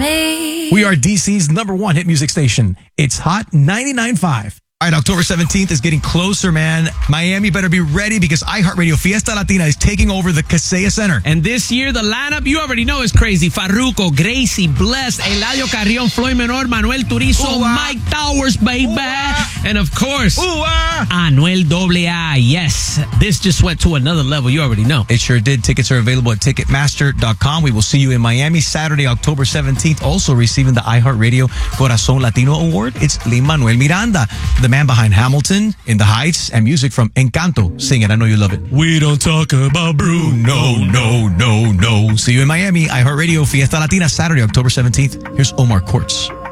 me. We are DC's #1 hit music station. It's Hot 99.5. All right, October 17th is getting closer, man. Miami better be ready because iHeartRadio Fiesta Latina is taking over the Kaseya Center. And this year, the lineup, you already know, is crazy. Farruko, Gracie, Bless, Eladio Carrión, Floyd Menor, Manuel Turizo, Mike Towers, baby. And of course, Anuel AA. Yes, this just went to another level. You already know. It sure did. Tickets are available at Ticketmaster.com. We will see you in Miami Saturday, October 17th. Also receiving the iHeartRadio Corazon Latino Award, it's Lin-Manuel Miranda, the man behind Hamilton, In the Heights, and music from Encanto. Sing it. I know you love it. We don't talk about Bruno. No. See you in Miami. iHeartRadio Fiesta Latina, Saturday, October 17th. Here's Omar Quartz.